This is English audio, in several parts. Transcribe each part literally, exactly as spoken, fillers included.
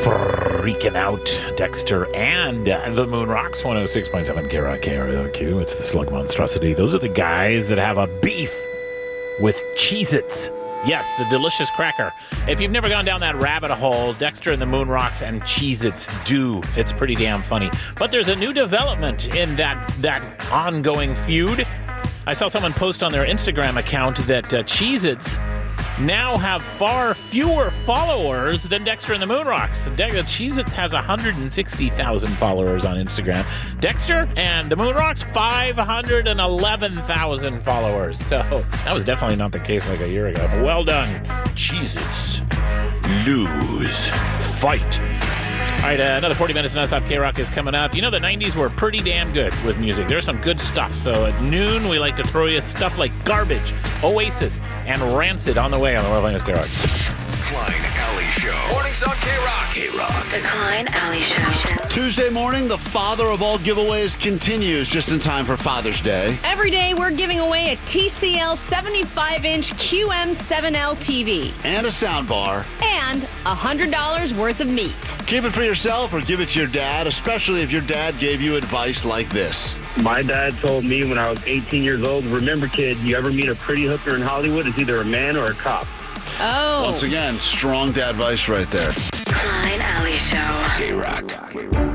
freaking out. Dexter and the Moon Rocks, one oh six point seven K R O K R O Q. It's the Slug Monstrosity. Those are the guys that have a beef with Cheez-Its. Yes, the delicious cracker. If you've never gone down that rabbit hole, Dexter and the Moon Rocks and Cheez-Its do. It's pretty damn funny. But there's a new development in that, that ongoing feud. I saw someone post on their Instagram account that uh, Cheez-Its now have far fewer followers than Dexter and the Moon Rocks. De- Cheez-Its has one hundred sixty thousand followers on Instagram. Dexter and the Moon Rocks, five hundred eleven thousand followers. So that was definitely not the case like a year ago. But well done, Cheez-Its. Lose. Fight. All right, uh, another forty minutes non-stop K-Rock is coming up. You know, the nineties were pretty damn good with music. There's some good stuff. So at noon, we like to throw you stuff like Garbage, Oasis, and Rancid on the way on the World Famous K-Rock. Klein Alley Show. Mornings on K-Rock. K-Rock. The Klein Alley Show. Tuesday morning, the father of all giveaways continues just in time for Father's Day. Every day, we're giving away a T C L seventy-five inch Q M seven L T V. And a soundbar. And one hundred dollars worth of meat. Keep it for yourself or give it to your dad, especially if your dad gave you advice like this. My dad told me when I was eighteen years old, remember, kid, you ever meet a pretty hooker in Hollywood, it's either a man or a cop. Oh. Once again, strong dad advice right there. Klein Alley Show. K-Rock.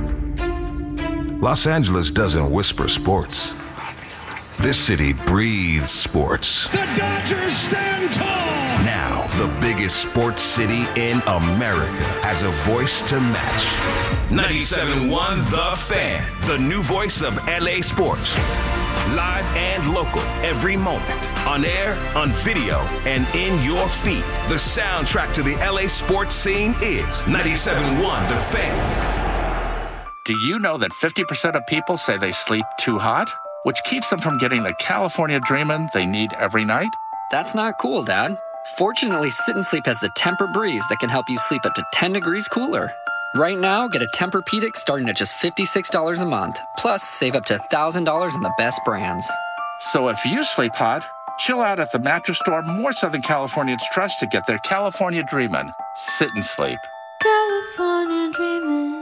Los Angeles doesn't whisper sports. This city breathes sports. The Dodgers stand tall. Now, the biggest sports city in America has a voice to match. ninety-seven point one The Fan, the new voice of L A sports. Live and local, every moment. On air, on video, and in your feed. The soundtrack to the L A sports scene is ninety-seven point one The Fan. Do you know that fifty percent of people say they sleep too hot? Which keeps them from getting the California dreamin' they need every night? That's not cool, Dad. Fortunately, Sit and Sleep has the Tempur-Breeze that can help you sleep up to ten degrees cooler. Right now, get a Tempur-Pedic starting at just fifty-six dollars a month. Plus, save up to one thousand dollars on the best brands. So if you sleep hot, chill out at the mattress store more Southern Californians trust to get their California dreamin'. Sit and Sleep. California dreamin'.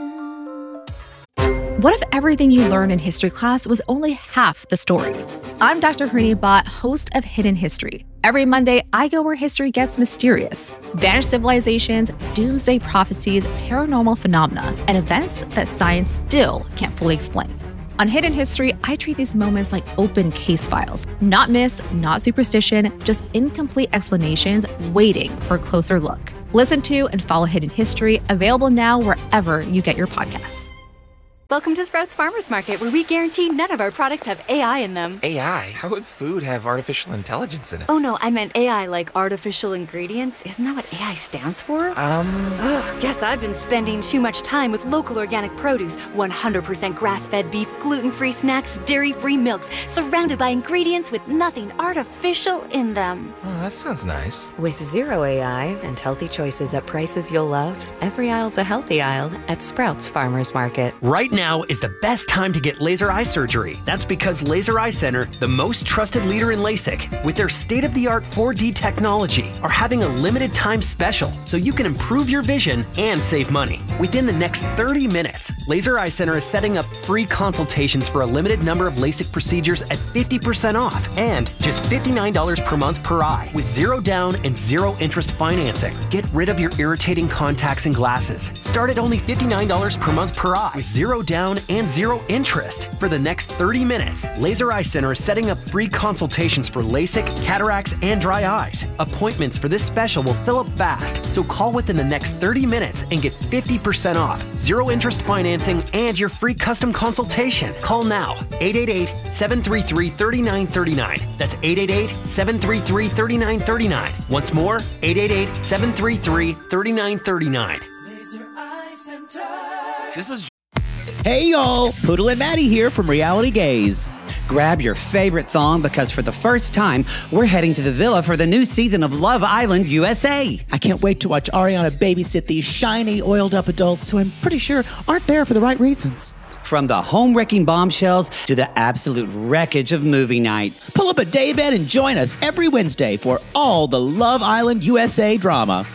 What if everything you learned in history class was only half the story? I'm Doctor Hrini Bhatt, host of Hidden History. Every Monday, I go where history gets mysterious. Vanished civilizations, doomsday prophecies, paranormal phenomena, and events that science still can't fully explain. On Hidden History, I treat these moments like open case files. Not myths, not superstition, just incomplete explanations waiting for a closer look. Listen to and follow Hidden History, available now wherever you get your podcasts. Welcome to Sprouts Farmers Market, where we guarantee none of our products have A I in them. A I? How would food have artificial intelligence in it? Oh no, I meant A I like artificial ingredients. Isn't that what A I stands for? Um... Ugh, guess I've been spending too much time with local organic produce, one hundred percent grass-fed beef, gluten-free snacks, dairy-free milks, surrounded by ingredients with nothing artificial in them. Oh, that sounds nice. With zero A I and healthy choices at prices you'll love, every aisle's a healthy aisle at Sprouts Farmers Market. Right now, Now is the best time to get laser eye surgery. That's because Laser Eye Center, the most trusted leader in LASIK, with their state-of-the-art four D technology, are having a limited time special so you can improve your vision and save money. Within the next thirty minutes, Laser Eye Center is setting up free consultations for a limited number of LASIK procedures at fifty percent off and just fifty-nine dollars per month per eye with zero down and zero interest financing. Get rid of your irritating contacts and glasses. Start at only fifty-nine dollars per month per eye with zero down and zero interest. For the next thirty minutes, Laser Eye Center is setting up free consultations for LASIK, cataracts, and dry eyes. Appointments for this special will fill up fast, so call within the next thirty minutes and get fifty percent off, zero interest financing, and your free custom consultation. Call now, eight eight eight, seven three three, three nine three nine. That's eight eight eight, seven three three, three nine three nine. Once more, eight eight eight, seven three three, three nine three nine. Laser Eye Center. This is Hey y'all, Poodle and Maddie here from Reality Gaze. Grab your favorite thong because for the first time, we're heading to the villa for the new season of Love Island U S A. I can't wait to watch Ariana babysit these shiny, oiled-up adults who I'm pretty sure aren't there for the right reasons. From the home-wrecking bombshells to the absolute wreckage of movie night. Pull up a daybed and join us every Wednesday for all the Love Island U S A drama.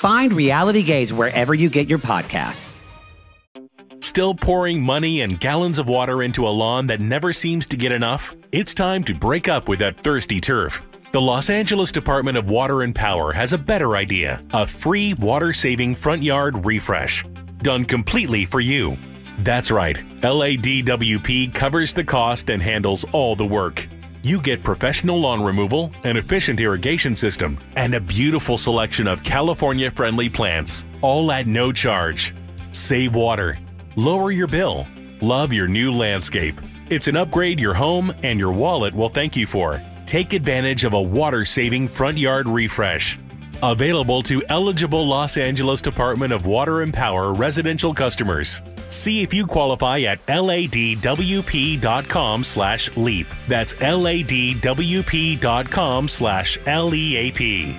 Find Reality Gaze wherever you get your podcasts. Still pouring money and gallons of water into a lawn that never seems to get enough? It's time to break up with that thirsty turf. The Los Angeles Department of Water and Power has a better idea, a free water-saving front yard refresh, done completely for you. That's right, L A D W P covers the cost and handles all the work. You get professional lawn removal, an efficient irrigation system, and a beautiful selection of California-friendly plants, all at no charge. Save water, lower your bill, love your new landscape. It's an upgrade your home and your wallet will thank you for. Take advantage of a water-saving front yard refresh. Available to eligible Los Angeles Department of Water and Power residential customers. See if you qualify at ladwp.com slash leap. That's ladwp.com slash L-E-A-P.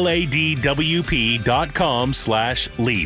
ladwp.com slash leap.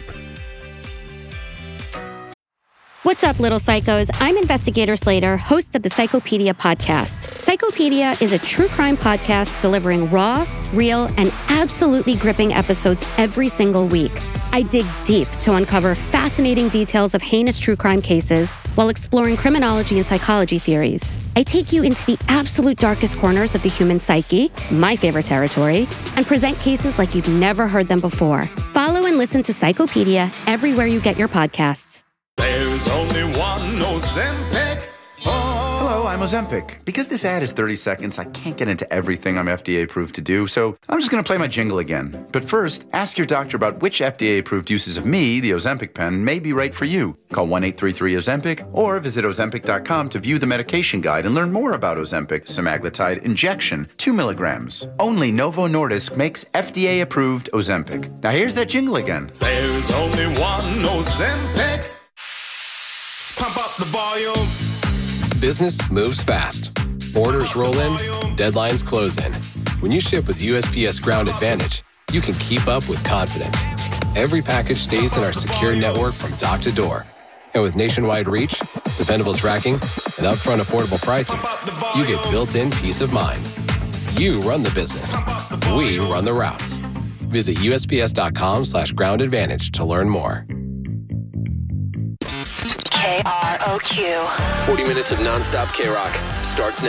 What's up, little psychos? I'm Investigator Slater, host of the Psychopedia podcast. Psychopedia is a true crime podcast delivering raw, real, and absolutely gripping episodes every single week. I dig deep to uncover fascinating details of heinous true crime cases while exploring criminology and psychology theories. I take you into the absolute darkest corners of the human psyche, my favorite territory, and present cases like you've never heard them before. Follow and listen to Psychopedia everywhere you get your podcasts. There's only one Ozempic. Oh. Hello, I'm Ozempic. Because this ad is thirty seconds, I can't get into everything I'm F D A approved to do, so I'm just going to play my jingle again. But first, ask your doctor about which F D A approved uses of me, the Ozempic pen, may be right for you. Call one eight three three Ozempic or visit Ozempic dot com to view the medication guide and learn more about Ozempic semaglutide injection, two milligrams. Only Novo Nordisk makes F D A approved Ozempic. Now here's that jingle again. There's only one Ozempic. Pump up the volume. Business moves fast. Orders roll in, deadlines close in. When you ship with U S P S Ground Advantage, you can keep up with confidence. Every package stays in our secure network from dock to door. And with nationwide reach, dependable tracking, and upfront affordable pricing, you get built-in peace of mind. You run the business. We run the routes. Visit U S P S dot com slash ground advantage to learn more. K R O Q. forty minutes of nonstop K-Rock starts now.